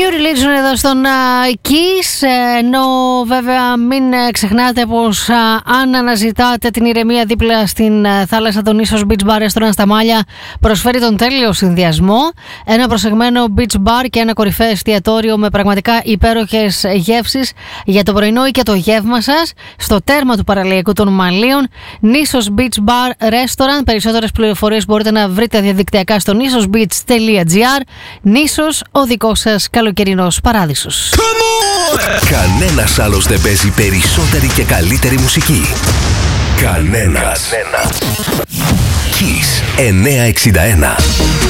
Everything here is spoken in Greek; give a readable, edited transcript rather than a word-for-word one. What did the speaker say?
New Religion εδώ στον Kiss. Ενώ βέβαια μην ξεχνάτε πως αν αναζητάτε την ηρεμία δίπλα στην θάλασσα, τον Nissos Beach Bar Restaurant στα Μάλια προσφέρει τον τέλειο συνδυασμό. Ένα προσεγμένο beach bar και ένα κορυφαίο εστιατόριο με πραγματικά υπέροχες γεύσεις για το πρωινό ή και το γεύμα σας στο τέρμα του παραλιακού των Μαλίων. Nissos Beach Bar Restaurant. Περισσότερες πληροφορίες μπορείτε να βρείτε διαδικτυακά στο nissosbeach.gr. Nissos, ο δικός σας καλοκαιρινός παράδεισος. Κανένας άλλος δεν παίζει περισσότερη και καλύτερη μουσική. Κανένας. Kiss 961.